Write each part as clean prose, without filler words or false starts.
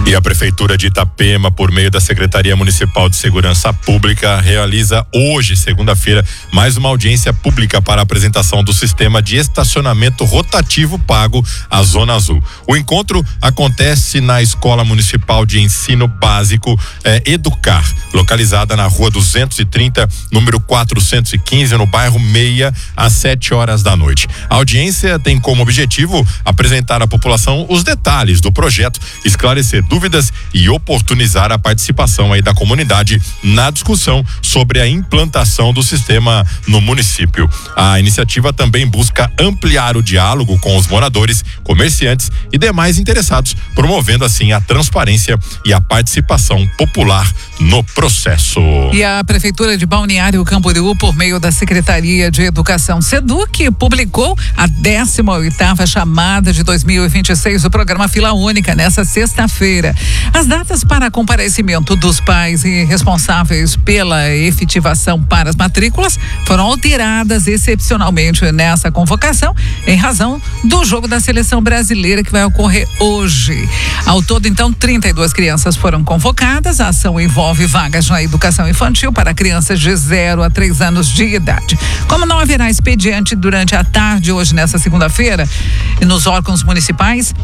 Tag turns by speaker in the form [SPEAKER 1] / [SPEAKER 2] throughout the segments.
[SPEAKER 1] E a Prefeitura de Itapema, por meio da Secretaria Municipal de Segurança Pública, realiza hoje, segunda-feira, mais uma audiência pública para a apresentação do sistema de estacionamento rotativo pago à Zona Azul. O encontro acontece na Escola Municipal de Ensino Básico Educar, localizada na Rua 230, número 415, no bairro Meia, às 7 horas da noite. A audiência tem como objetivo apresentar à população os detalhes do projeto, esclarecer dúvidas e oportunizar a participação aí da comunidade na discussão sobre a implantação do sistema no município. A iniciativa também busca ampliar o diálogo com os moradores, comerciantes e demais interessados, promovendo assim a transparência e a participação popular no processo.
[SPEAKER 2] E a Prefeitura de Balneário Camboriú, por meio da Secretaria de Educação SEDUC, publicou a 18ª chamada de 2026 do programa Fila Única nessa sexta-feira. As datas para comparecimento dos pais e responsáveis pela efetivação para as matrículas foram alteradas excepcionalmente nessa convocação, em razão do jogo da seleção brasileira que vai ocorrer hoje. Ao todo, então, 32 crianças foram convocadas. A ação envolve vagas na educação infantil para crianças de 0 a 3 anos de idade. Como não haverá expediente durante a tarde hoje, nessa segunda-feira, nos órgãos municipais,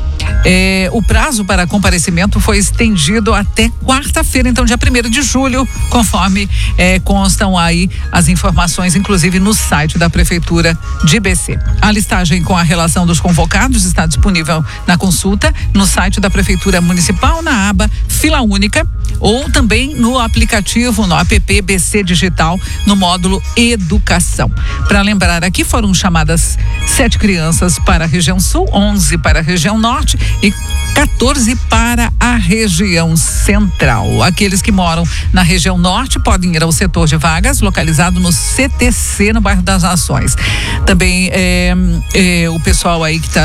[SPEAKER 2] o prazo para comparecimento foi estendido até quarta-feira, então dia 1º de julho, conforme constam aí as informações, inclusive no site da Prefeitura de BC. A listagem com a relação dos convocados está disponível na consulta no site da Prefeitura Municipal, na aba Fila Única, ou também no aplicativo, no app BC Digital, no módulo Educação. Para lembrar aqui, foram chamadas 7 crianças para a região sul, 11 para a região norte e 14 para a região central. Aqueles que moram na região norte podem ir ao setor de vagas, localizado no CTC, no bairro das Nações. Também o pessoal aí que está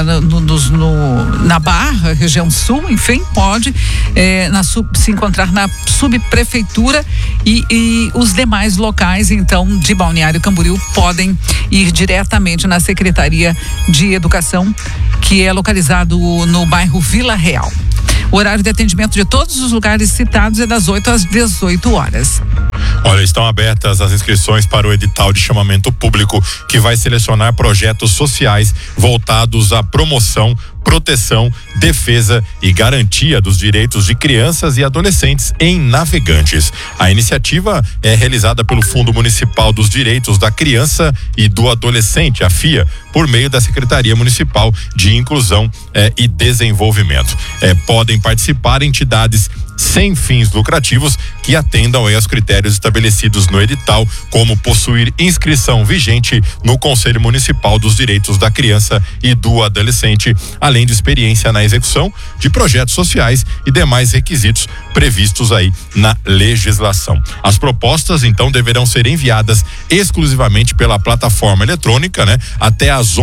[SPEAKER 2] na Barra, região sul, enfim, pode se encontrar na subprefeitura e os demais locais, então, de Balneário Camboriú podem ir diretamente na Secretaria de Educação, que é localizado no bairro Vila Real. O horário de atendimento de todos os lugares citados é das 8 às 18 horas.
[SPEAKER 1] Olha, estão abertas as inscrições para o edital de chamamento público que vai selecionar projetos sociais voltados à promoção, proteção, defesa e garantia dos direitos de crianças e adolescentes em Navegantes. A iniciativa é realizada pelo Fundo Municipal dos Direitos da Criança e do Adolescente, a FIA, por meio da Secretaria Municipal de Inclusão e Desenvolvimento. Podem participar entidades sem fins lucrativos que atendam aos critérios estabelecidos no edital, como possuir inscrição vigente no Conselho Municipal dos Direitos da Criança e do Adolescente, além de experiência na execução de projetos sociais e demais requisitos previstos aí na legislação. As propostas, então, deverão ser enviadas exclusivamente pela plataforma eletrônica, até às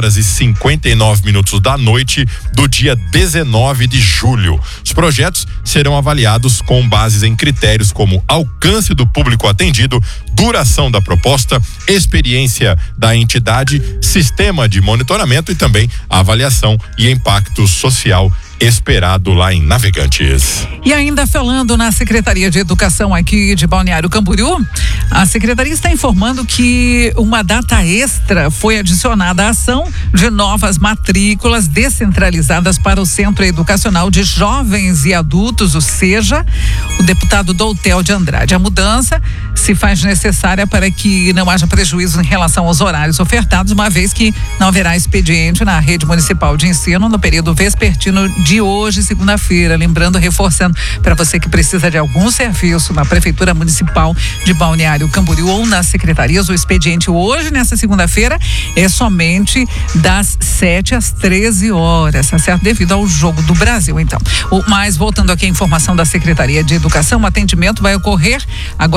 [SPEAKER 1] 11h59 da noite do dia 19 de julho. Os projetos serão avaliados com bases em critérios como alcance do público atendido, duração da proposta, experiência da entidade, sistema de monitoramento e também a avaliação e impacto social esperado lá em Navegantes.
[SPEAKER 2] E ainda falando na Secretaria de Educação aqui de Balneário Camboriú, a Secretaria está informando que uma data extra foi adicionada à ação de novas matrículas descentralizadas para o Centro Educacional de Jovens e Adultos, o SEJA, o deputado Doutel de Andrade. A mudança se faz necessária para que não haja prejuízo em relação aos horários ofertados, uma vez que não haverá expediente na rede municipal de ensino no período vespertino de hoje, segunda-feira. Lembrando, reforçando, para você que precisa de algum serviço na Prefeitura Municipal de Balneário Camboriú ou nas secretarias, o expediente hoje, nessa segunda-feira, é somente das 7 às 13 horas, tá certo? Devido ao jogo do Brasil, então. Mas voltando aqui à informação da Secretaria de Educação, o atendimento vai ocorrer agora em 2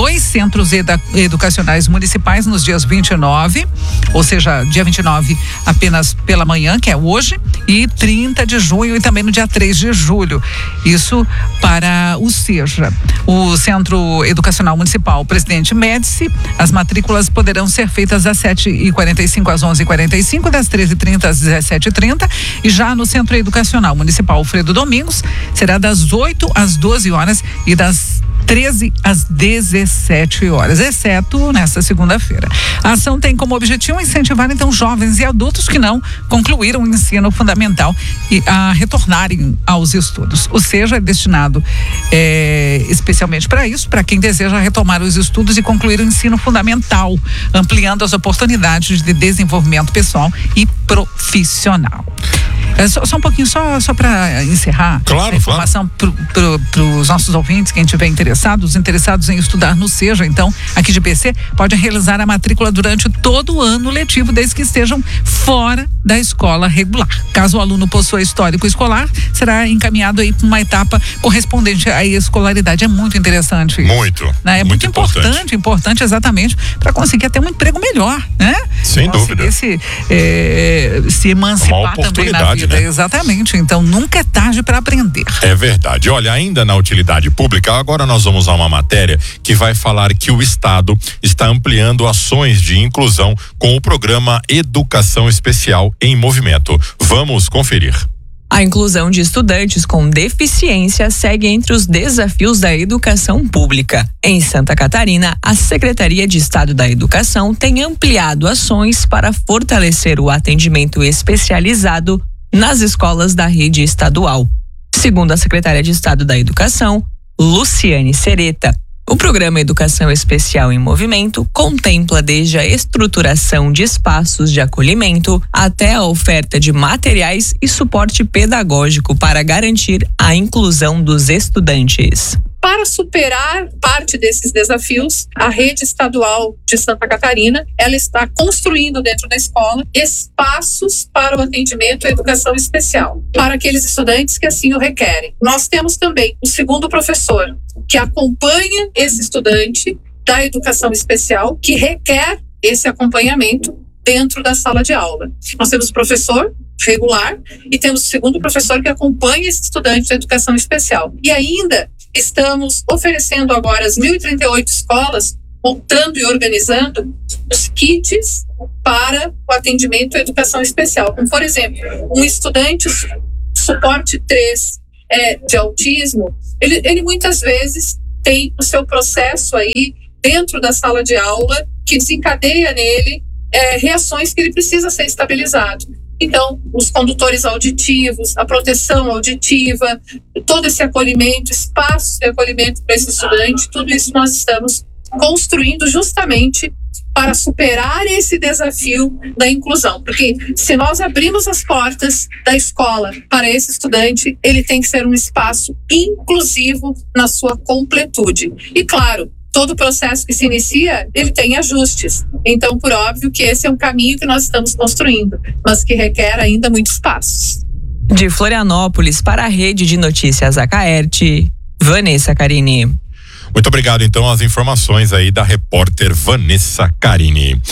[SPEAKER 2] 2 centros educacionais municipais nos dias 29, ou seja, dia 29 apenas pela manhã, que é hoje, e 30 de junho e também no dia 3 de julho. Isso para o SEJA, o Centro Educacional Municipal Presidente Médici. As matrículas poderão ser feitas das 7h45 às 11h45, das 13h30 às 17h30, e já no Centro Educacional Municipal Alfredo Domingos será das 8 às 12 horas e das 13 às 17 horas, exceto nesta segunda-feira. A ação tem como objetivo incentivar então jovens e adultos que não concluíram o ensino fundamental e a retornarem aos estudos. O SEJA é destinado especialmente para isso, para quem deseja retomar os estudos e concluir o ensino fundamental, ampliando as oportunidades de desenvolvimento pessoal e profissional. Só um pouquinho, só para encerrar a informação para os nossos ouvintes, quem tiver interessado, os interessados em estudar no SEJA, então, aqui de BC, podem realizar a matrícula durante todo o ano letivo, desde que estejam fora da escola regular. Caso o aluno possua histórico escolar, será encaminhado aí para uma etapa correspondente à escolaridade. É muito interessante isso.
[SPEAKER 1] Muito.
[SPEAKER 2] Né? É muito importante exatamente para conseguir até um emprego melhor, né?
[SPEAKER 1] Sem dúvida.
[SPEAKER 2] Se emancipar também na vida. Né? Exatamente. Então, nunca é tarde para aprender.
[SPEAKER 1] É verdade. Olha, ainda na utilidade pública, agora nós vamos a uma matéria que vai falar que o Estado está ampliando ações de inclusão com o programa Educação Especial em Movimento. Vamos conferir.
[SPEAKER 3] A inclusão de estudantes com deficiência segue entre os desafios da educação pública. Em Santa Catarina, a Secretaria de Estado da Educação tem ampliado ações para fortalecer o atendimento especializado nas escolas da rede estadual. Segundo a secretária de Estado da Educação, Luciane Sereta, o programa Educação Especial em Movimento contempla desde a estruturação de espaços de acolhimento até a oferta de materiais e suporte pedagógico para garantir a inclusão dos estudantes.
[SPEAKER 4] Para superar parte desses desafios, a rede estadual de Santa Catarina, ela está construindo dentro da escola espaços para o atendimento à educação especial, para aqueles estudantes que assim o requerem. Nós temos também o segundo professor, que acompanha esse estudante da educação especial, que requer esse acompanhamento dentro da sala de aula. Nós temos o professor regular e temos o segundo professor que acompanha esse estudante da educação especial. E ainda estamos oferecendo agora as 1.038 escolas, montando e organizando os kits para o atendimento à educação especial. Como, por exemplo, um estudante suporte 3 de autismo, ele muitas vezes tem o seu processo aí dentro da sala de aula que desencadeia nele reações que ele precisa ser estabilizado. Então, os condutores auditivos, a proteção auditiva, todo esse acolhimento, espaço de acolhimento para esse estudante, tudo isso nós estamos construindo justamente para superar esse desafio da inclusão. Porque se nós abrimos as portas da escola para esse estudante, ele tem que ser um espaço inclusivo na sua completude. E claro, todo processo que se inicia, ele tem ajustes. Então, por óbvio que esse é um caminho que nós estamos construindo, mas que requer ainda muitos passos.
[SPEAKER 3] De Florianópolis para a Rede de Notícias Acaerte, Vanessa Carini.
[SPEAKER 1] Muito obrigado, então, as informações aí da repórter Vanessa Carini.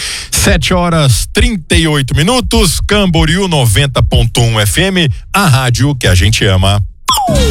[SPEAKER 1] 7h38, Camboriú 90.1 FM, a rádio que a gente ama.